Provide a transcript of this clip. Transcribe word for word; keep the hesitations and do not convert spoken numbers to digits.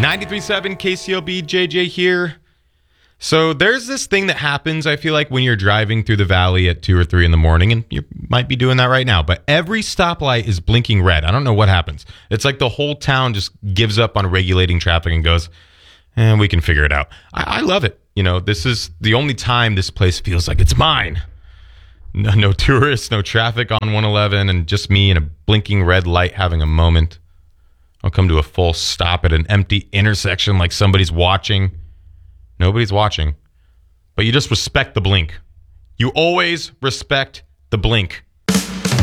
ninety-three point seven K C L B, J J here. So there's this thing that happens, I feel like, when you're driving through the valley at two or three in the morning, and you might be doing that right now, but every stoplight is blinking red. I don't know what happens. It's like the whole town just gives up on regulating traffic and goes, and eh, we can figure it out. I, I love it. You know, this is the only time this place feels like it's mine. No, no tourists, no traffic on one eleven, and just me in a blinking red light having a moment. I'll come to a full stop at an empty intersection like somebody's watching. Nobody's watching. But you just respect the blink. You always respect the blink.